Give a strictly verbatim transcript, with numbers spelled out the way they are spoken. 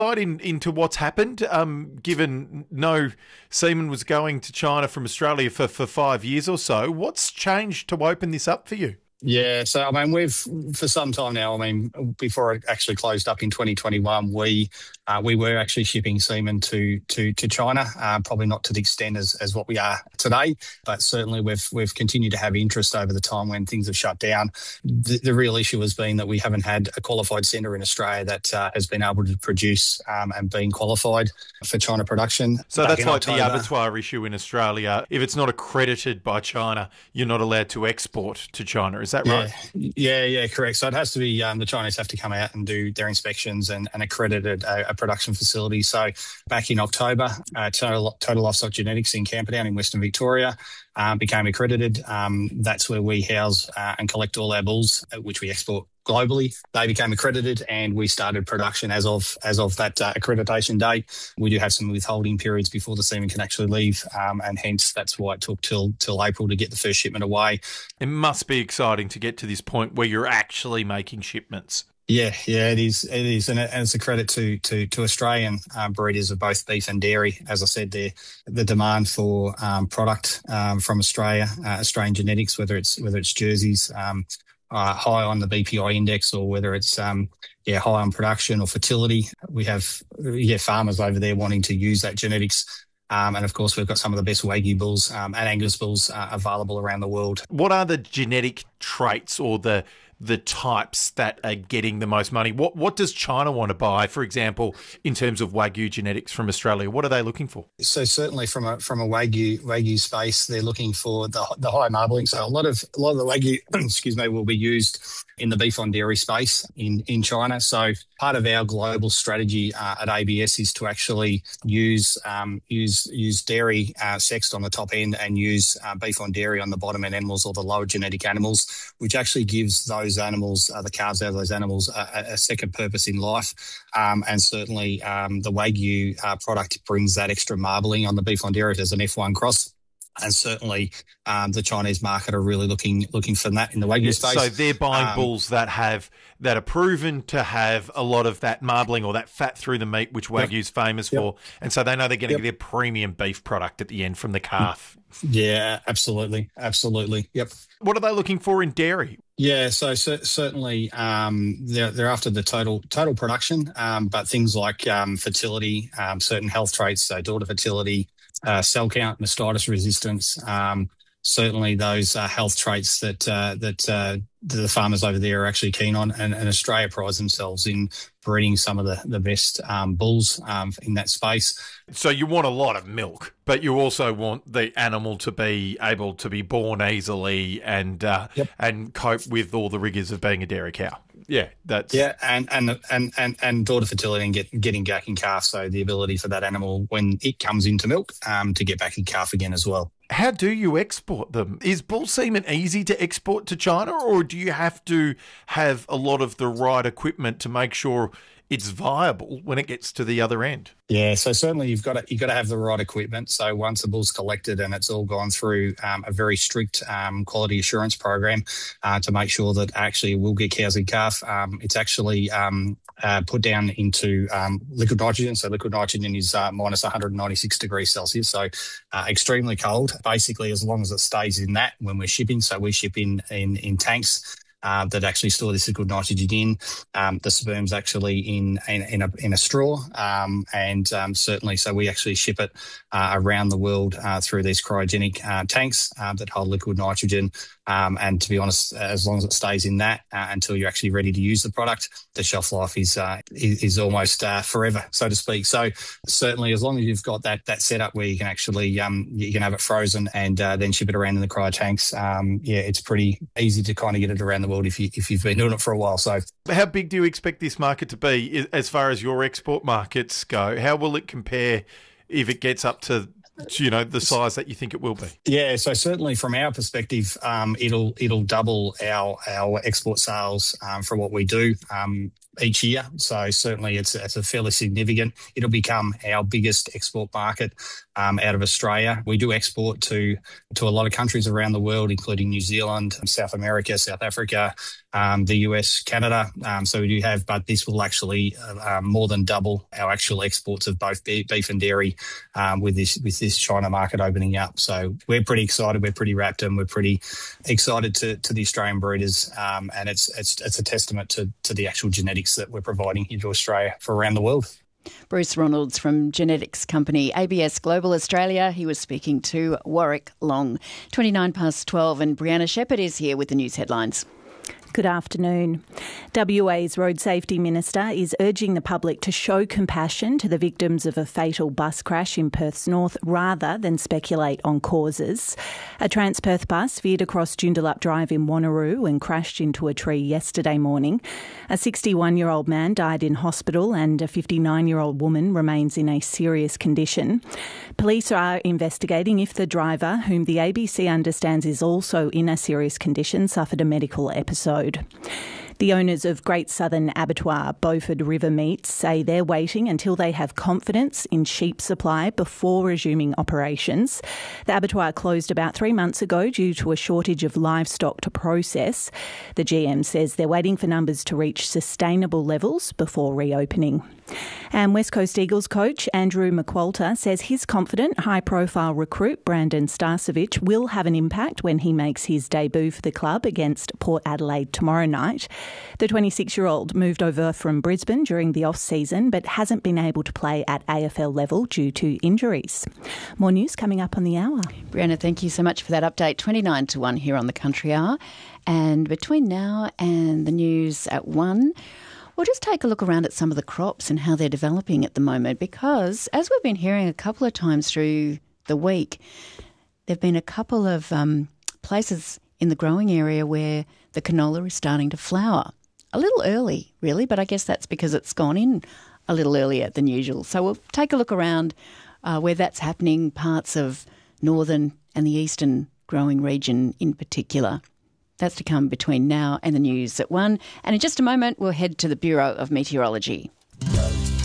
Light in, into what's happened, um, given no semen was going to China from Australia for, for five years or so. What's changed to open this up for you? Yeah, so I mean, we've for some time now. I mean, before it actually closed up in twenty twenty-one, we uh, we were actually shipping semen to to to China. Uh, probably not to the extent as, as what we are today, but certainly we've we've continued to have interest over the time when things have shut down. The, the real issue has been that we haven't had a qualified centre in Australia that uh, has been able to produce um, and been qualified for China production. So that's like October. The abattoir issue in Australia. If it's not accredited by China, you're not allowed to export to China. Is that right? Yeah, yeah, yeah, correct. So it has to be, um, the Chinese have to come out and do their inspections and, and accredit a, a production facility. So back in October, uh, Total, Total Livestock Genetics in Camperdown in Western Victoria um, became accredited. Um, that's where we house uh, and collect all our bulls, which we export globally. They became accredited and we started production as of as of that uh, accreditation date. We do have some withholding periods before the semen can actually leave, um, and hence that's why it took till till April to get the first shipment away. It must be exciting to get to this point where you're actually making shipments. Yeah, yeah, it is. It is, and, it, and it's a credit to to to Australian um, breeders of both beef and dairy. As I said, the the demand for um, product um, from Australia, uh, Australian genetics, whether it's whether it's jerseys, um, Uh, high on the B P I index, or whether it's um, yeah high on production or fertility. We have yeah farmers over there wanting to use that genetics, um, and of course we've got some of the best Wagyu bulls um, and Angus bulls uh, available around the world. What are the genetic traits or the the types that are getting the most money? What what does China want to buy, for example, in terms of Wagyu genetics from Australia? What are they looking for? So certainly from a from a Wagyu Wagyu space, they're looking for the the high marbling. So a lot of a lot of the Wagyu, excuse me, will be used in the beef on dairy space in in China. So part of our global strategy uh, at A B S is to actually use um, use use dairy uh, sexed on the top end and use uh, beef on dairy on the bottom end animals, or the lower genetic animals, which actually gives those animals, uh, the calves out of those animals, a, a second purpose in life. Um, and certainly um, the Wagyu uh, product brings that extra marbling on the beef on dairy as an F one cross. And certainly um, the Chinese market are really looking looking for that in the Wagyu yeah, space. So they're buying um, bulls that have that are proven to have a lot of that marbling or that fat through the meat, which Wagyu's yep. famous yep. for. And so they know they're going to yep. get their premium beef product at the end from the calf. Yeah, absolutely. Absolutely. Yep. What are they looking for in dairy? Yeah, so cer- certainly um, they're, they're after the total total production, um, but things like um, fertility, um, certain health traits, so daughter fertility, uh, cell count, mastitis resistance, um, certainly those uh, health traits that uh, that uh, the farmers over there are actually keen on, and, and Australia prides themselves in breeding some of the, the best um, bulls um, in that space. So you want a lot of milk, but you also want the animal to be able to be born easily and uh, yep. and cope with all the rigours of being a dairy cow. Yeah, that's yeah, and and and and, and daughter fertility and get, getting back in calf. So the ability for that animal when it comes into milk um, to get back in calf again as well. How do you export them? Is bull semen easy to export to China, or do you have to have a lot of the right equipment to make sure it's viable when it gets to the other end? Yeah, so certainly you've got to you've got to have the right equipment. So once a bull's collected and it's all gone through um, a very strict um, quality assurance program uh, to make sure that actually it will get cows in calf, um, it's actually um, uh, put down into um, liquid nitrogen. So liquid nitrogen is uh, minus one hundred ninety-six degrees Celsius, so uh, extremely cold. Basically, as long as it stays in that when we're shipping, so we ship in in, in tanks. Uh, that actually store this liquid nitrogen in. Um, the sperm's actually in in, in, a, in a straw, um, and um, certainly, so we actually ship it uh, around the world uh, through these cryogenic uh, tanks uh, that hold liquid nitrogen. Um, and to be honest, as long as it stays in that uh, until you're actually ready to use the product, the shelf life is uh, is, is almost uh, forever, so to speak. So certainly, as long as you've got that that setup where you can actually um, you can have it frozen and uh, then ship it around in the cryo tanks, um, yeah, it's pretty easy to kind of get it around the world if you if you've been doing it for a while. So, how big do you expect this market to be as far as your export markets go? How will it compare if it gets up to, you know, the size that you think it will be? Yeah, so certainly from our perspective, um, it'll it'll double our our export sales um, for what we do um, each year. So certainly it's it's a fairly significant. It'll become our biggest export market um, out of Australia. We do export to to a lot of countries around the world, including New Zealand, South America, South Africa, um, the U S, Canada. Um, so we do have, but this will actually uh, um, more than double our actual exports of both beef and dairy um, with this with this China market opening up. So we're pretty excited. We're pretty wrapped, and we're pretty excited to to the Australian breeders. Um, and it's it's it's a testament to to the actual genetics that we're providing here to Australia for around the world. Bruce Ronalds from genetics company A B S Global Australia. He was speaking to Warwick Long. twenty-nine past twelve, and Brianna Shepherd is here with the news headlines. Good afternoon. W A's Road Safety Minister is urging the public to show compassion to the victims of a fatal bus crash in Perth's north rather than speculate on causes. A Transperth bus veered across Joondalup Drive in Wanneroo and crashed into a tree yesterday morning. A sixty-one-year-old man died in hospital and a fifty-nine-year-old woman remains in a serious condition. Police are investigating if the driver, whom the A B C understands is also in a serious condition, suffered a medical episode. The owners of Great Southern Abattoir, Beaufort River Meats, say they're waiting until they have confidence in sheep supply before resuming operations. The abattoir closed about three months ago due to a shortage of livestock to process. The G M says they're waiting for numbers to reach sustainable levels before reopening. And West Coast Eagles coach Andrew McQualter says he's confident high-profile recruit Brandon Starcevich will have an impact when he makes his debut for the club against Port Adelaide tomorrow night. The twenty-six-year-old moved over from Brisbane during the off-season but hasn't been able to play at A F L level due to injuries. More news coming up on the hour. Brianna, thank you so much for that update. twenty-nine to one here on the Country Hour. And between now and the news at one, we'll just take a look around at some of the crops and how they're developing at the moment, because as we've been hearing a couple of times through the week, there have been a couple of um, places in the growing area where the canola is starting to flower. A little early, really, but I guess that's because it's gone in a little earlier than usual. So we'll take a look around uh, where that's happening, parts of northern and the eastern growing region in particular. That's to come between now and the news at one. And in just a moment, we'll head to the Bureau of Meteorology.